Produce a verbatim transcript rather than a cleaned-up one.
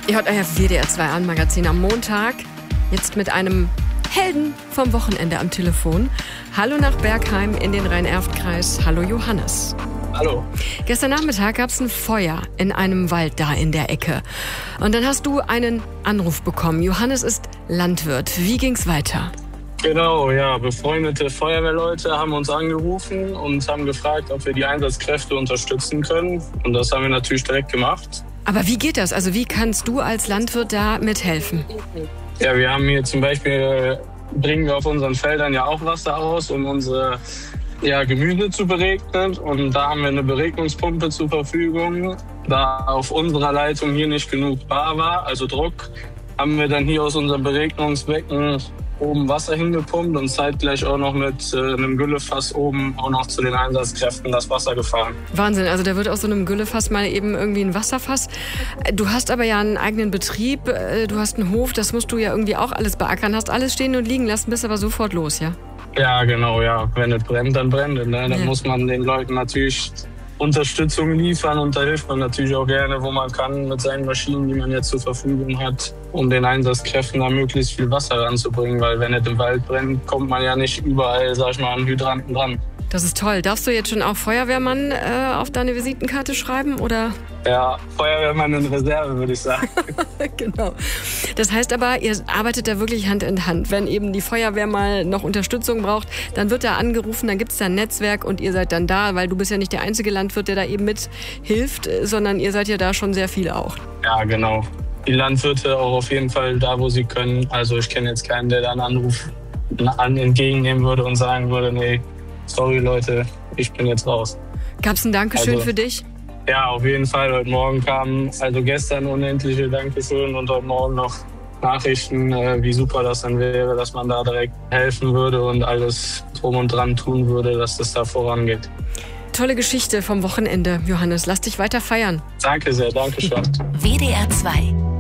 Ihr hört euer W D R zwei Abendmagazin am Montag. Jetzt mit einem Helden vom Wochenende am Telefon. Hallo nach Bergheim in den Rhein-Erft-Kreis. Hallo Johannes. Hallo. Gestern Nachmittag gab es ein Feuer in einem Wald da in der Ecke. Und dann hast du einen Anruf bekommen. Johannes ist Landwirt. Wie ging's weiter? Genau, ja. Befreundete Feuerwehrleute haben uns angerufen und haben gefragt, ob wir die Einsatzkräfte unterstützen können. Und das haben wir natürlich direkt gemacht. Aber wie geht das? Also wie kannst du als Landwirt da mithelfen? Ja, wir haben hier zum Beispiel, bringen wir auf unseren Feldern ja auch Wasser aus, um unsere ja, Gemüse zu beregnen. Und da haben wir eine Beregnungspumpe zur Verfügung. Da auf unserer Leitung hier nicht genug bar war, also Druck, haben wir dann hier aus unserem Beregnungsbecken oben Wasser hingepumpt und zeitgleich auch noch mit äh, einem Güllefass oben auch noch zu den Einsatzkräften das Wasser gefahren. Wahnsinn, also da wird aus so einem Güllefass mal eben irgendwie ein Wasserfass. Du hast aber ja einen eigenen Betrieb, du hast einen Hof, das musst du ja irgendwie auch alles beackern, hast alles stehen und liegen lassen, bist aber sofort los, ja? Ja, genau, ja. Wenn es brennt, dann brennt es. Ne? Dann ja. muss man den Leuten natürlich Unterstützung liefern und da hilft man natürlich auch gerne, wo man kann, mit seinen Maschinen, die man jetzt zur Verfügung hat, um den Einsatzkräften da möglichst viel Wasser ranzubringen, weil wenn es im Wald brennt, kommt man ja nicht überall, sag ich mal, an Hydranten dran. Das ist toll. Darfst du jetzt schon auch Feuerwehrmann äh, auf deine Visitenkarte schreiben, oder? Ja, Feuerwehrmann in Reserve, würde ich sagen. Genau. Das heißt aber, ihr arbeitet da wirklich Hand in Hand. Wenn eben die Feuerwehr mal noch Unterstützung braucht, dann wird da angerufen, dann gibt es da ein Netzwerk und ihr seid dann da, weil du bist ja nicht der einzige Landwirt, der da eben mithilft, sondern ihr seid ja da schon sehr viele auch. Ja, genau. Die Landwirte auch auf jeden Fall da, wo sie können. Also ich kenne jetzt keinen, der da einen Anruf an entgegennehmen würde und sagen würde, nee, sorry Leute, ich bin jetzt raus. Gab es ein Dankeschön also, für dich? Ja, auf jeden Fall. Heute Morgen kamen, also gestern unendliche Dankeschön und heute Morgen noch Nachrichten, wie super das dann wäre, dass man da direkt helfen würde und alles drum und dran tun würde, dass das da vorangeht. Tolle Geschichte vom Wochenende, Johannes. Lass dich weiter feiern. Danke sehr, danke schön. W D R zwei